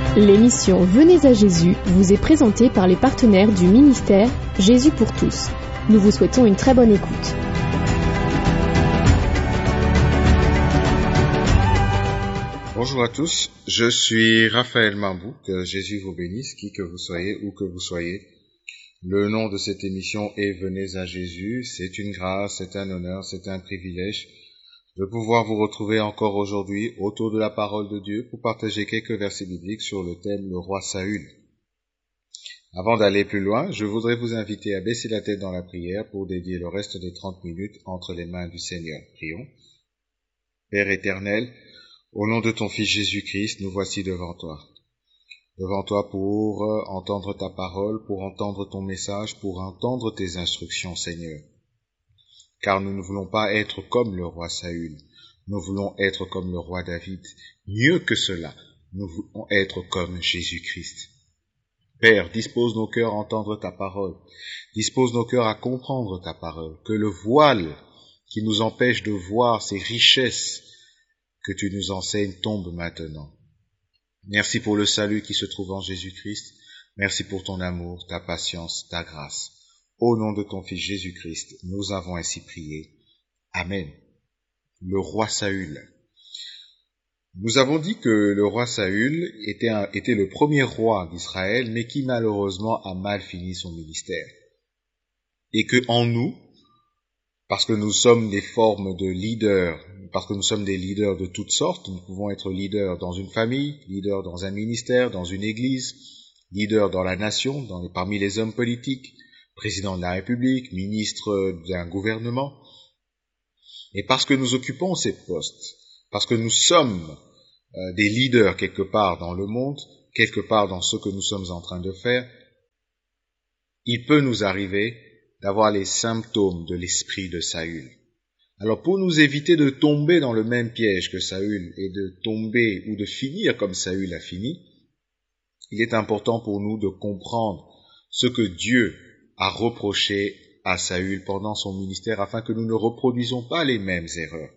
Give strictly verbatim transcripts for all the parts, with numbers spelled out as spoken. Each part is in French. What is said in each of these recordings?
L'émission Venez à Jésus vous est présentée par les partenaires du ministère Jésus pour tous. Nous vous souhaitons une très bonne écoute. Bonjour à tous, je suis Raphaël Mambou, que Jésus vous bénisse, qui que vous soyez, où que vous soyez. Le nom de cette émission est Venez à Jésus, c'est une grâce, c'est un honneur, c'est un privilège de pouvoir vous retrouver encore aujourd'hui autour de la parole de Dieu pour partager quelques versets bibliques sur le thème le roi Saül. Avant d'aller plus loin, je voudrais vous inviter à baisser la tête dans la prière pour dédier le reste des trente minutes entre les mains du Seigneur. Prions. Père éternel, au nom de ton Fils Jésus-Christ, nous voici devant toi. Devant toi pour entendre ta parole, pour entendre ton message, pour entendre tes instructions, Seigneur. Car nous ne voulons pas être comme le roi Saül, nous voulons être comme le roi David. Mieux que cela, nous voulons être comme Jésus-Christ. Père, dispose nos cœurs à entendre ta parole, dispose nos cœurs à comprendre ta parole, que le voile qui nous empêche de voir ces richesses que tu nous enseignes tombe maintenant. Merci pour le salut qui se trouve en Jésus-Christ, merci pour ton amour, ta patience, ta grâce. Au nom de ton Fils Jésus-Christ, nous avons ainsi prié. Amen. Le roi Saül. Nous avons dit que le roi Saül était, un, était le premier roi d'Israël, mais qui malheureusement a mal fini son ministère. Et que en nous, parce que nous sommes des formes de leaders, parce que nous sommes des leaders de toutes sortes, nous pouvons être leaders dans une famille, leaders dans un ministère, dans une église, leaders dans la nation, dans les, parmi les hommes politiques, président de la République, ministre d'un gouvernement. Et parce que nous occupons ces postes, parce que nous sommes euh, des leaders quelque part dans le monde, quelque part dans ce que nous sommes en train de faire, il peut nous arriver d'avoir les symptômes de l'esprit de Saül. Alors pour nous éviter de tomber dans le même piège que Saül et de tomber ou de finir comme Saül a fini, il est important pour nous de comprendre ce que Dieu a reproché à Saül pendant son ministère afin que nous ne reproduisons pas les mêmes erreurs.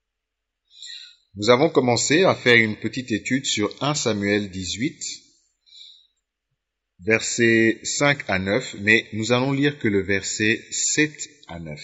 Nous avons commencé à faire une petite étude sur premier Samuel dix-huit, versets cinq à neuf, mais nous allons lire que le verset sept à neuf.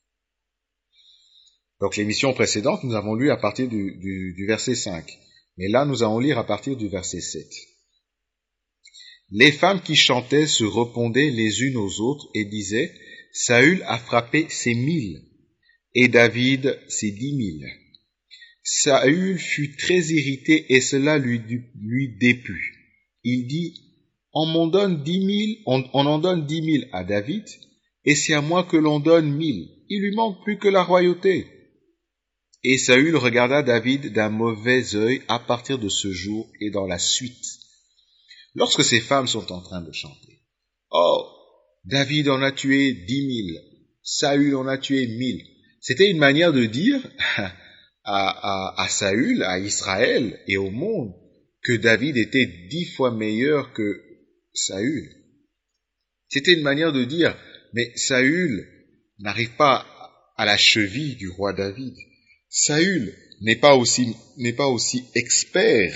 Donc l'émission précédente, nous avons lu à partir du, du, du verset cinq, mais là nous allons lire à partir du verset sept. Les femmes qui chantaient se répondaient les unes aux autres et disaient « Saül a frappé ses mille et David ses dix mille. » Saül fut très irrité et cela lui, lui déplut. Il dit « On m'en donne dix mille, on, on en donne dix mille à David et c'est à moi que l'on donne mille. Il lui manque plus que la royauté. » Et Saül regarda David d'un mauvais œil à partir de ce jour et dans la suite. Lorsque ces femmes sont en train de chanter, « Oh, David en a tué dix mille, Saül en a tué mille. » C'était une manière de dire à, à, à Saül, à Israël et au monde que David était dix fois meilleur que Saül. C'était une manière de dire, mais Saül n'arrive pas à la cheville du roi David. Saül n'est pas aussi, n'est pas aussi expert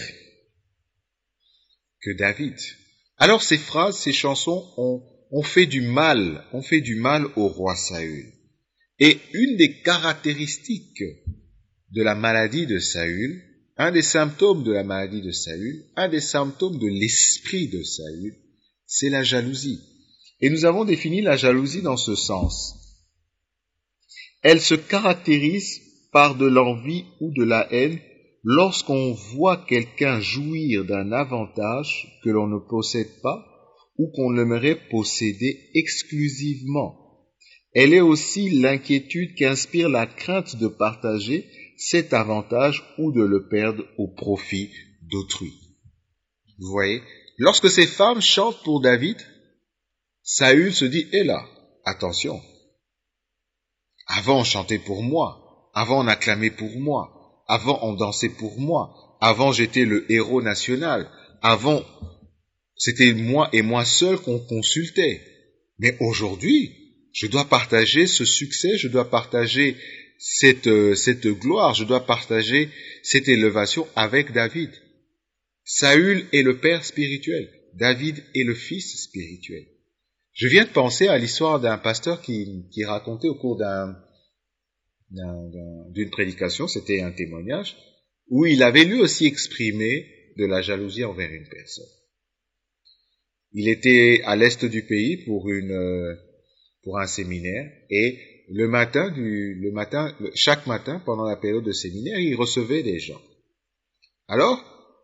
que David. Alors ces phrases, ces chansons ont, ont fait du mal, ont fait du mal au roi Saül. Et une des caractéristiques de la maladie de Saül, un des symptômes de la maladie de Saül, un des symptômes de l'esprit de Saül, c'est la jalousie. Et nous avons défini la jalousie dans ce sens. Elle se caractérise par de l'envie ou de la haine lorsqu'on voit quelqu'un jouir d'un avantage que l'on ne possède pas ou qu'on aimerait posséder exclusivement. Elle est aussi l'inquiétude qu'inspire la crainte de partager cet avantage ou de le perdre au profit d'autrui. Vous voyez, lorsque ces femmes chantent pour David, Saül se dit, hé là, attention, avant on chantait pour moi, avant on acclamait pour moi, avant, on dansait pour moi. Avant, j'étais le héros national. Avant, c'était moi et moi seul qu'on consultait. Mais aujourd'hui, je dois partager ce succès, je dois partager cette, euh, cette gloire, je dois partager cette élévation avec David. Saül est le père spirituel. David est le fils spirituel. Je viens de penser à l'histoire d'un pasteur qui, qui racontait au cours d'un, d'un, d'un, d'une prédication, c'était un témoignage, où il avait lui aussi exprimé de la jalousie envers une personne. Il était à l'est du pays pour une, pour un séminaire, et le matin du, le matin, chaque matin, pendant la période de séminaire, il recevait des gens. Alors,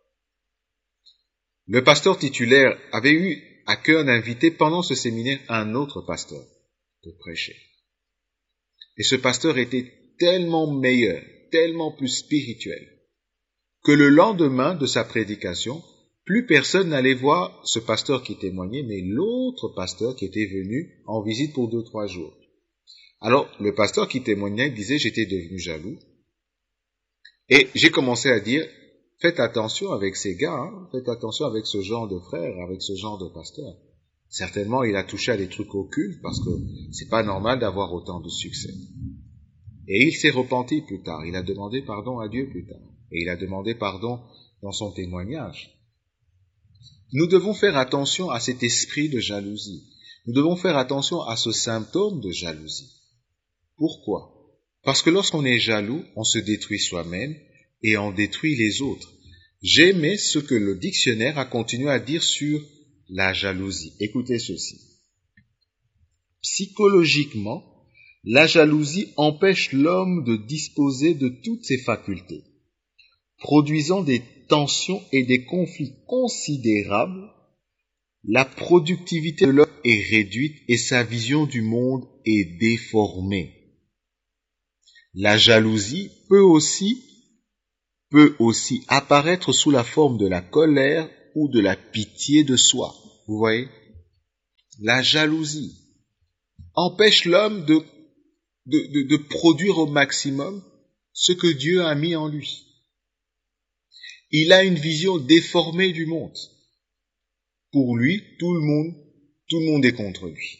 le pasteur titulaire avait eu à cœur d'inviter pendant ce séminaire un autre pasteur pour prêcher. Et ce pasteur était tellement meilleur, tellement plus spirituel, que le lendemain de sa prédication, plus personne n'allait voir ce pasteur qui témoignait, mais l'autre pasteur qui était venu en visite pour deux, trois jours. Alors, le pasteur qui témoignait disait, j'étais devenu jaloux. Et j'ai commencé à dire, faites attention avec ces gars, hein, faites attention avec ce genre de frère, avec ce genre de pasteur. Certainement, il a touché à des trucs occultes parce que c'est pas normal d'avoir autant de succès. Et il s'est repenti plus tard. Il a demandé pardon à Dieu plus tard. Et il a demandé pardon dans son témoignage. Nous devons faire attention à cet esprit de jalousie. Nous devons faire attention à ce symptôme de jalousie. Pourquoi? Parce que lorsqu'on est jaloux, on se détruit soi-même et on détruit les autres. J'ai aimé ce que le dictionnaire a continué à dire sur la jalousie. Écoutez ceci. Psychologiquement, la jalousie empêche l'homme de disposer de toutes ses facultés, produisant des tensions et des conflits considérables. La productivité de l'homme est réduite et sa vision du monde est déformée. La jalousie peut aussi, peut aussi apparaître sous la forme de la colère ou de la pitié de soi. Vous voyez? La jalousie empêche l'homme de, de, de, de produire au maximum ce que Dieu a mis en lui. Il a une vision déformée du monde. Pour lui, tout le monde, tout le monde est contre lui.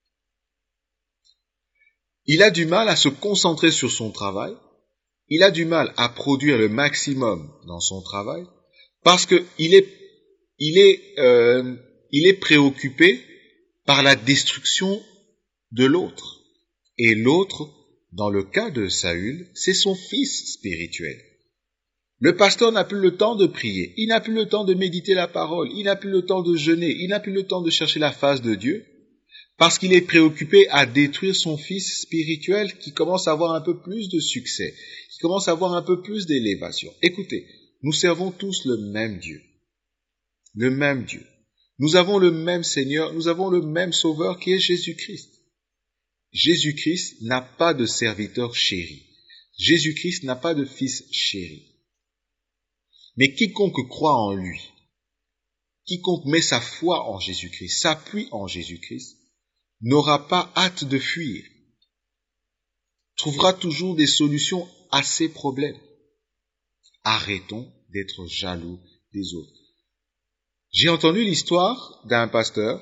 Il a du mal à se concentrer sur son travail. Il a du mal à produire le maximum dans son travail parce que il est, il est, euh, il est préoccupé par la destruction de l'autre. Et l'autre, dans le cas de Saül, c'est son fils spirituel. Le pasteur n'a plus le temps de prier, il n'a plus le temps de méditer la parole, il n'a plus le temps de jeûner, il n'a plus le temps de chercher la face de Dieu, parce qu'il est préoccupé à détruire son fils spirituel qui commence à avoir un peu plus de succès, qui commence à avoir un peu plus d'élévation. Écoutez, nous servons tous le même Dieu, le même Dieu. Nous avons le même Seigneur, nous avons le même Sauveur qui est Jésus-Christ. Jésus-Christ n'a pas de serviteur chéri. Jésus-Christ n'a pas de fils chéri. Mais quiconque croit en lui, quiconque met sa foi en Jésus-Christ, s'appuie en Jésus-Christ, n'aura pas hâte de fuir, trouvera toujours des solutions à ses problèmes. Arrêtons d'être jaloux des autres. J'ai entendu l'histoire d'un pasteur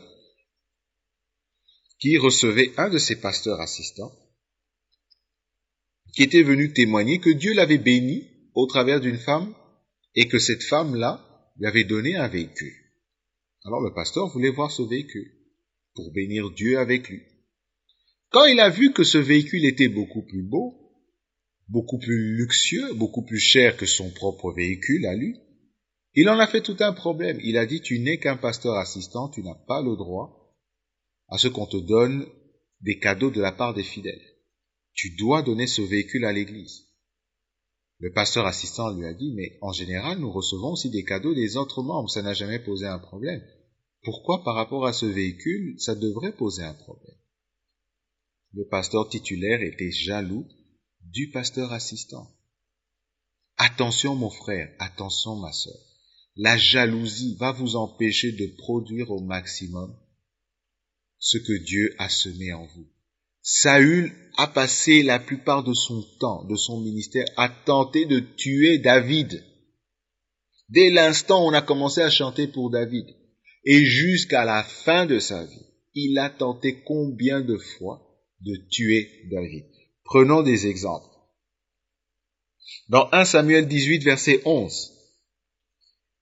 qui recevait un de ses pasteurs assistants, qui était venu témoigner que Dieu l'avait béni au travers d'une femme et que cette femme-là lui avait donné un véhicule. Alors le pasteur voulait voir ce véhicule pour bénir Dieu avec lui. Quand il a vu que ce véhicule était beaucoup plus beau, beaucoup plus luxueux, beaucoup plus cher que son propre véhicule à lui, il en a fait tout un problème. Il a dit, tu n'es qu'un pasteur assistant, tu n'as pas le droit à ce qu'on te donne des cadeaux de la part des fidèles. Tu dois donner ce véhicule à l'église. Le pasteur assistant lui a dit, mais en général, nous recevons aussi des cadeaux des autres membres, ça n'a jamais posé un problème. Pourquoi par rapport à ce véhicule, ça devrait poser un problème? Le pasteur titulaire était jaloux du pasteur assistant. Attention mon frère, attention ma sœur. La jalousie va vous empêcher de produire au maximum ce que Dieu a semé en vous. Saül a passé la plupart de son temps, de son ministère, à tenter de tuer David. Dès l'instant où on a commencé à chanter pour David, et jusqu'à la fin de sa vie, il a tenté combien de fois de tuer David. Prenons des exemples. Dans premier Samuel dix-huit, verset onze,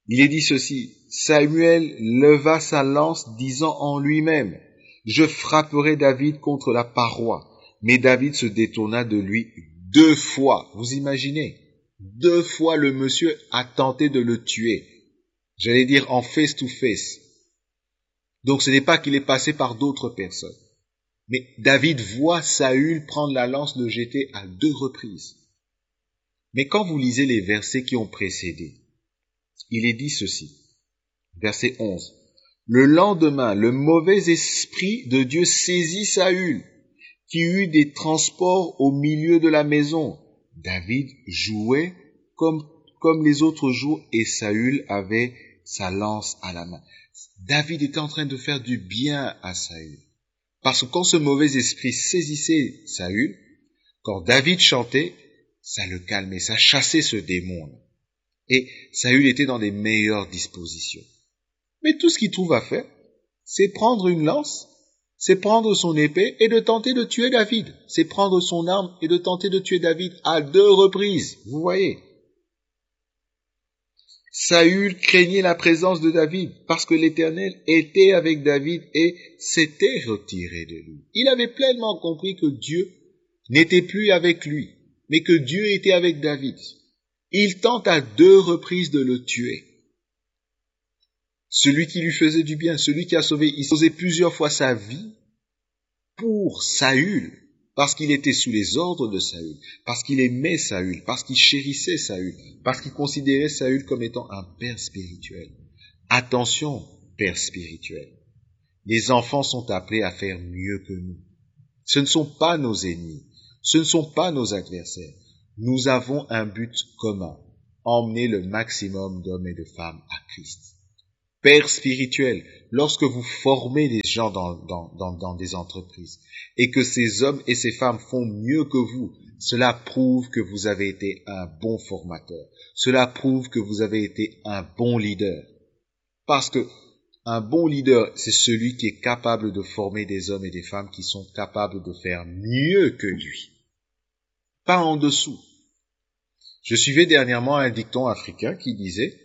Il est dit ceci, Samuel leva sa lance disant en lui-même, je frapperai David contre la paroi. Mais David se détourna de lui deux fois. Vous imaginez? Deux fois le monsieur a tenté de le tuer. J'allais dire en face to face. Donc ce n'est pas qu'il est passé par d'autres personnes. Mais David voit Saül prendre la lance, le jeter à deux reprises. Mais quand vous lisez les versets qui ont précédé, il est dit ceci. Verset onze. Le lendemain, le mauvais esprit de Dieu saisit Saül, qui eut des transports au milieu de la maison. David jouait comme, comme les autres jours et Saül avait sa lance à la main. David était en train de faire du bien à Saül. Parce que quand ce mauvais esprit saisissait Saül, quand David chantait, ça le calmait, ça chassait ce démon. Et Saül était dans les meilleures dispositions. Mais tout ce qu'il trouve à faire, c'est prendre une lance, c'est prendre son épée et de tenter de tuer David. C'est prendre son arme et de tenter de tuer David à deux reprises. Vous voyez? Saül craignait la présence de David parce que l'Éternel était avec David et s'était retiré de lui. Il avait pleinement compris que Dieu n'était plus avec lui, mais que Dieu était avec David. Il tente à deux reprises de le tuer. Celui qui lui faisait du bien, celui qui a sauvé, il posait plusieurs fois sa vie pour Saül, parce qu'il était sous les ordres de Saül, parce qu'il aimait Saül, parce qu'il chérissait Saül, parce qu'il considérait Saül comme étant un père spirituel. Attention, père spirituel. Les enfants sont appelés à faire mieux que nous. Ce ne sont pas nos ennemis, ce ne sont pas nos adversaires. Nous avons un but commun, emmener le maximum d'hommes et de femmes à Christ. Père spirituel, lorsque vous formez des gens dans, dans, dans, dans des entreprises et que ces hommes et ces femmes font mieux que vous, cela prouve que vous avez été un bon formateur. Cela prouve que vous avez été un bon leader. Parce que un bon leader, c'est celui qui est capable de former des hommes et des femmes qui sont capables de faire mieux que lui. Pas en dessous. Je suivais dernièrement un dicton africain qui disait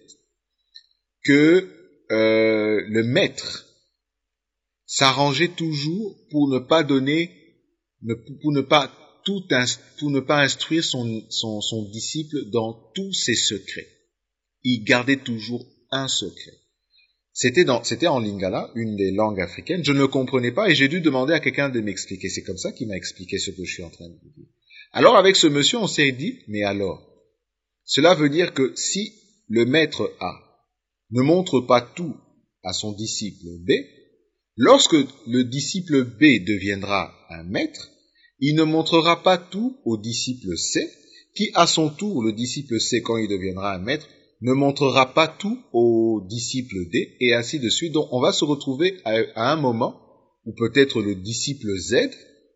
que Euh, le maître s'arrangeait toujours pour ne pas donner, pour ne pas tout, pour ne pas instruire son, son, son disciple dans tous ses secrets. Il gardait toujours un secret. C'était dans, c'était en lingala, une des langues africaines. Je ne le comprenais pas et j'ai dû demander à quelqu'un de m'expliquer. C'est comme ça qu'il m'a expliqué ce que je suis en train de vous dire. Alors avec ce monsieur, on s'est dit, mais alors, cela veut dire que si le maître A ne montre pas tout à son disciple B, lorsque le disciple B deviendra un maître, il ne montrera pas tout au disciple C, qui à son tour, le disciple C, quand il deviendra un maître, ne montrera pas tout au disciple D, et ainsi de suite. Donc on va se retrouver à, à un moment où peut-être le disciple Z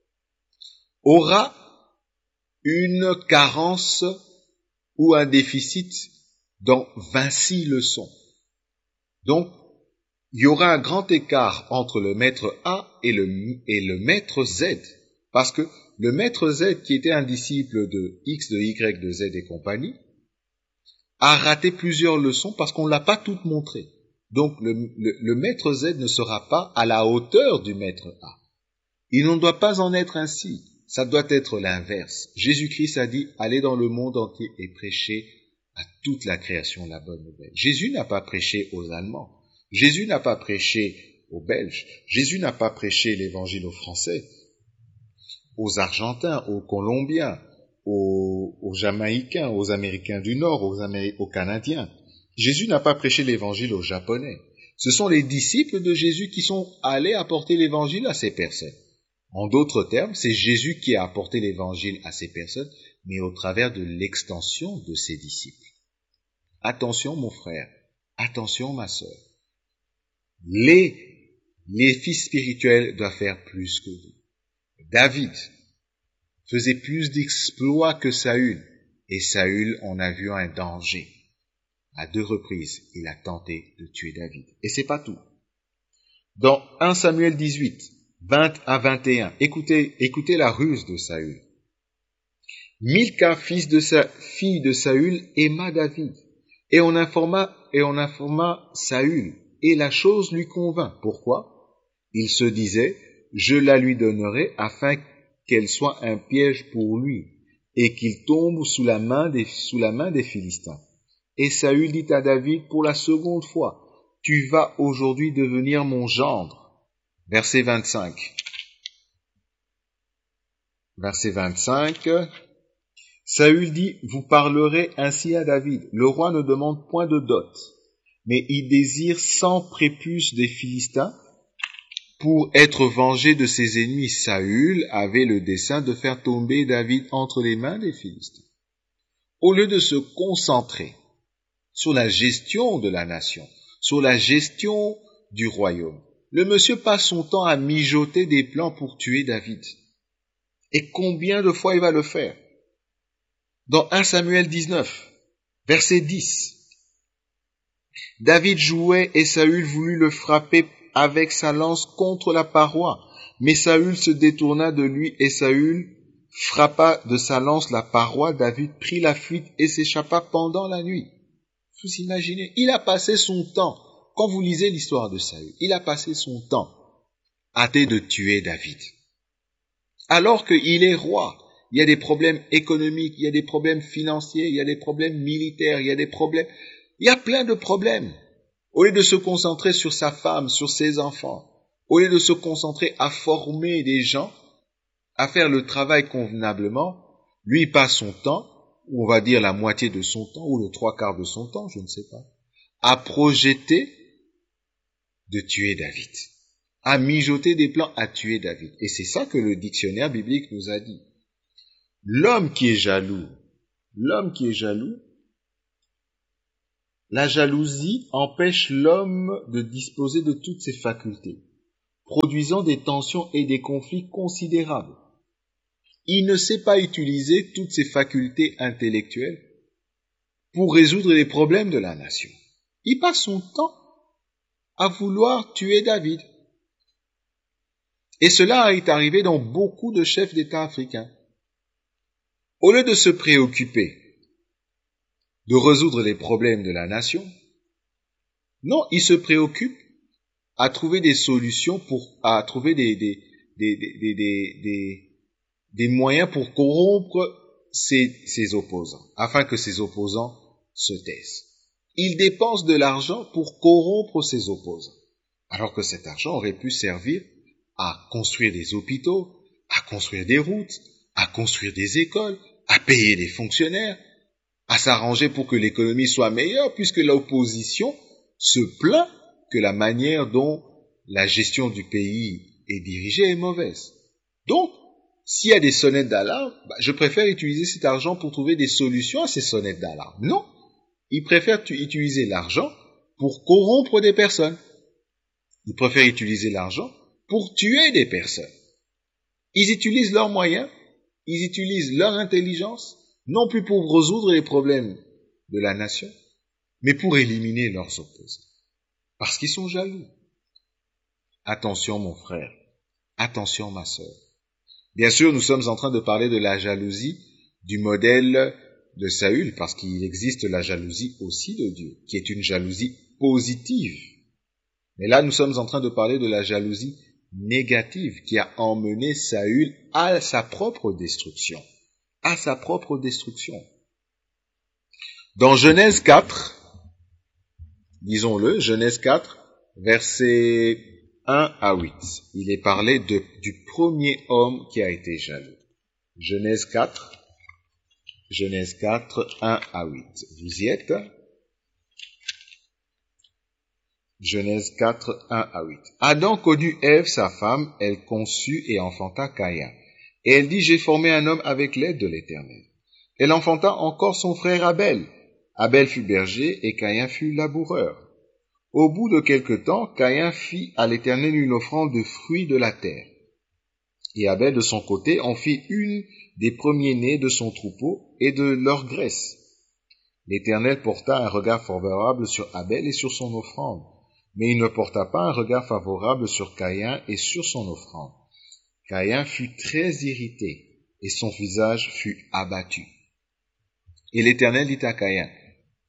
aura une carence ou un déficit dans vingt-six leçons. Donc, il y aura un grand écart entre le maître A et le, et le maître Z. Parce que le maître Z, qui était un disciple de X, de Y, de Z et compagnie, a raté plusieurs leçons parce qu'on ne l'a pas toutes montrées. Donc, le, le, le maître Z ne sera pas à la hauteur du maître A. Il ne doit pas en être ainsi. Ça doit être l'inverse. Jésus-Christ a dit, allez dans le monde entier et prêchez à toute la création la bonne nouvelle. Jésus n'a pas prêché aux Allemands. Jésus n'a pas prêché aux Belges. Jésus n'a pas prêché l'évangile aux Français, aux Argentins, aux Colombiens, aux, aux Jamaïcains, aux Américains du Nord, aux, Amé- aux Canadiens. Jésus n'a pas prêché l'évangile aux Japonais. Ce sont les disciples de Jésus qui sont allés apporter l'évangile à ces personnes. En d'autres termes, c'est Jésus qui a apporté l'évangile à ces personnes, mais au travers de l'extension de ses disciples. Attention mon frère, attention ma sœur. Les, les fils spirituels doivent faire plus que vous. David faisait plus d'exploits que Saül, et Saül en a vu un danger. À deux reprises, il a tenté de tuer David. Et c'est pas tout. Dans un Samuel dix-huit, vingt à vingt et un, écoutez, écoutez la ruse de Saül. Milca, fils de sa, fille de Saül, aima David, et on informa et on informa Saül, et la chose lui convint. Pourquoi? Il se disait, je la lui donnerai afin qu'elle soit un piège pour lui, et qu'il tombe sous la main des, sous la main des Philistins. Et Saül dit à David pour la seconde fois, tu vas aujourd'hui devenir mon gendre. Verset vingt-cinq. Verset vingt-cinq. Saül dit, vous parlerez ainsi à David. Le roi ne demande point de dot, mais il désire cent prépuces des Philistins pour être vengé de ses ennemis. Saül avait le dessein de faire tomber David entre les mains des Philistins. Au lieu de se concentrer sur la gestion de la nation, sur la gestion du royaume, le monsieur passe son temps à mijoter des plans pour tuer David. Et combien de fois il va le faire? Dans premier Samuel dix-neuf, verset dix, David jouait et Saül voulut le frapper avec sa lance contre la paroi. Mais Saül se détourna de lui et Saül frappa de sa lance la paroi. David prit la fuite et s'échappa pendant la nuit. Vous imaginez, il a passé son temps, quand vous lisez l'histoire de Saül, il a passé son temps à tenter de tuer David. Alors qu'il est roi, il y a des problèmes économiques, il y a des problèmes financiers, il y a des problèmes militaires, il y a des problèmes, il y a plein de problèmes. Au lieu de se concentrer sur sa femme, sur ses enfants, au lieu de se concentrer à former des gens, à faire le travail convenablement, lui il passe son temps, ou on va dire la moitié de son temps, ou le trois quarts de son temps, je ne sais pas, à projeter de tuer David, à mijoter des plans à tuer David. Et c'est ça que le dictionnaire biblique nous a dit. L'homme qui est jaloux, l'homme qui est jaloux, la jalousie empêche l'homme de disposer de toutes ses facultés, produisant des tensions et des conflits considérables. Il ne sait pas utiliser toutes ses facultés intellectuelles pour résoudre les problèmes de la nation. Il passe son temps à vouloir tuer David. Et cela est arrivé dans beaucoup de chefs d'État africains. Au lieu de se préoccuper de résoudre les problèmes de la nation, non, ils se préoccupent à trouver des solutions pour, à trouver des, des, des, des, des, des, des, des moyens pour corrompre ses, ses opposants, afin que ses opposants se taisent. Ils dépensent de l'argent pour corrompre ses opposants, alors que cet argent aurait pu servir à construire des hôpitaux, à construire des routes, à construire des écoles, à payer des fonctionnaires, à s'arranger pour que l'économie soit meilleure, puisque l'opposition se plaint que la manière dont la gestion du pays est dirigée est mauvaise. Donc, s'il y a des sonnettes d'alarme, bah, je préfère utiliser cet argent pour trouver des solutions à ces sonnettes d'alarme. Non, ils préfèrent utiliser l'argent pour corrompre des personnes. Ils préfèrent utiliser l'argent pour tuer des personnes. Ils utilisent leurs moyens, ils utilisent leur intelligence, non plus pour résoudre les problèmes de la nation, mais pour éliminer leurs opposants. Parce qu'ils sont jaloux. Attention mon frère, attention ma sœur. Bien sûr, nous sommes en train de parler de la jalousie du modèle de Saül, parce qu'il existe la jalousie aussi de Dieu, qui est une jalousie positive. Mais là, nous sommes en train de parler de la jalousie négative qui a emmené Saül à sa propre destruction. À sa propre destruction. Dans Genèse quatre, disons-le, Genèse quatre, versets un à huit, il est parlé de, du premier homme qui a été jaloux. Genèse quatre, Genèse quatre, un à huit. Vous y êtes? Genèse quatre, un à huit. Adam connut Ève, sa femme, elle conçut et enfanta Caïn. Et elle dit, j'ai formé un homme avec l'aide de l'Éternel. Elle enfanta encore son frère Abel. Abel fut berger et Caïn fut laboureur. Au bout de quelque temps, Caïn fit à l'Éternel une offrande de fruits de la terre. Et Abel, de son côté, en fit une des premiers-nés de son troupeau et de leur graisse. L'Éternel porta un regard favorable sur Abel et sur son offrande, mais il ne porta pas un regard favorable sur Caïn et sur son offrande. Caïn fut très irrité et son visage fut abattu. Et l'Éternel dit à Caïn,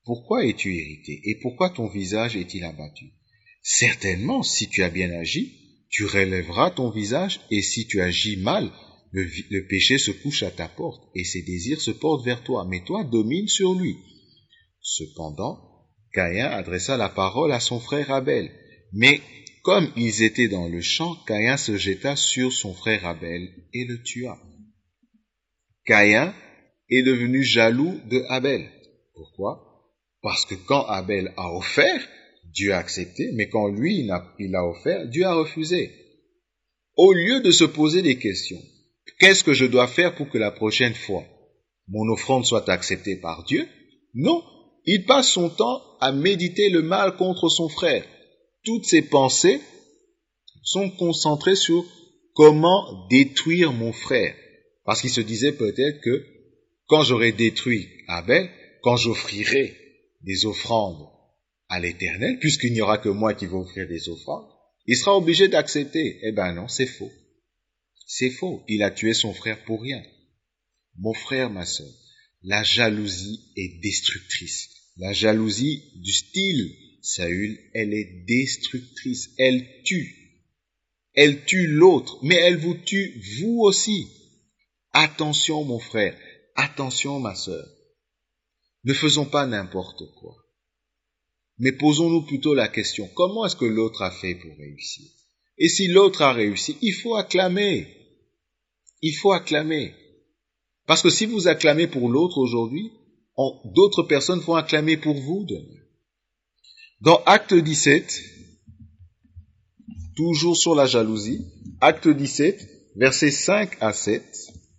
pourquoi es-tu irrité et pourquoi ton visage est-il abattu? Certainement, si tu as bien agi, tu relèveras ton visage, et si tu agis mal, le, le péché se couche à ta porte et ses désirs se portent vers toi, mais toi domine sur lui. Cependant, Caïn adressa la parole à son frère Abel, mais comme ils étaient dans le champ, Caïn se jeta sur son frère Abel et le tua. Caïn est devenu jaloux de Abel. Pourquoi? Parce que quand Abel a offert, Dieu a accepté, mais quand lui il a, il a offert, Dieu a refusé. Au lieu de se poser des questions, qu'est-ce que je dois faire pour que la prochaine fois mon offrande soit acceptée par Dieu? Non, il passe son temps à méditer le mal contre son frère. Toutes ses pensées sont concentrées sur comment détruire mon frère. Parce qu'il se disait peut-être que quand j'aurai détruit Abel, quand j'offrirai des offrandes à l'Éternel, puisqu'il n'y aura que moi qui vais offrir des offrandes, il sera obligé d'accepter. Eh ben non, c'est faux. C'est faux. Il a tué son frère pour rien. Mon frère, ma sœur, la jalousie est destructrice. La jalousie du style Saül, elle est destructrice. Elle tue. Elle tue l'autre, mais elle vous tue vous aussi. Attention, mon frère. Attention, ma sœur. Ne faisons pas n'importe quoi. Mais posons-nous plutôt la question, comment est-ce que l'autre a fait pour réussir? Et si l'autre a réussi, il faut acclamer. Il faut acclamer. Parce que si vous acclamez pour l'autre aujourd'hui, d'autres personnes vont acclamer pour vous demain. Dans Acte dix-sept, toujours sur la jalousie, Acte dix-sept, versets cinq à sept.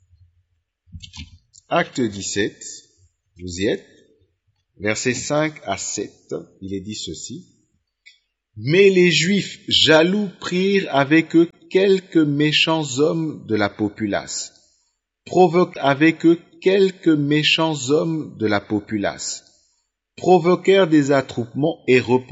Acte dix-sept, vous y êtes, versets cinq à sept, il est dit ceci. Mais les Juifs jaloux prirent avec eux quelques méchants hommes de la populace, provoquent avec eux quelques méchants hommes de la populace, provoquèrent des attroupements et